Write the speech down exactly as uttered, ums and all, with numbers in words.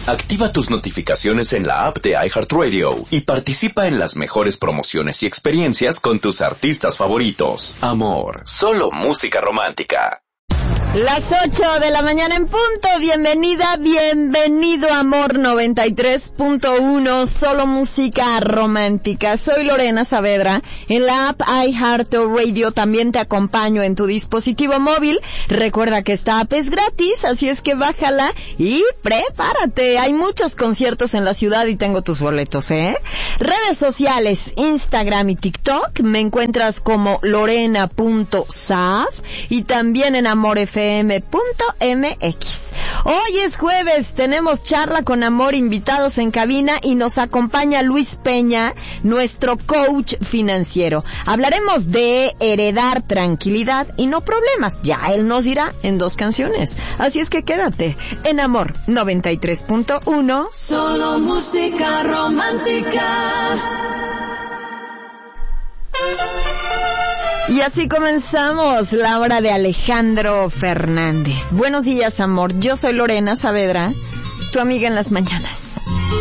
Activa tus notificaciones en la app de iHeartRadio y participa en las mejores promociones y experiencias con tus artistas favoritos. Amor, solo música romántica. Las ocho de la mañana en punto. Bienvenida, bienvenido a Amor noventa y tres punto uno, solo música romántica. Soy Lorena Saavedra. En la app iHeartRadio también te acompaño en tu dispositivo móvil. Recuerda que esta app es gratis, así es que bájala y prepárate. Hay muchos conciertos en la ciudad y tengo tus boletos, ¿eh? Redes sociales, Instagram y TikTok, me encuentras como lorena punto sav y también en Amor F M punto M X. Hoy es jueves, tenemos charla con Amor, invitados en cabina y nos acompaña Luis Peña, nuestro coach financiero. Hablaremos de heredar tranquilidad y no problemas. Ya él nos dirá en dos canciones. Así es que quédate en Amor noventa y tres punto uno. Solo música romántica. Y así comenzamos la hora de Alejandro Fernández. Buenos días, amor. Yo soy Lorena Saavedra, tu amiga en las mañanas.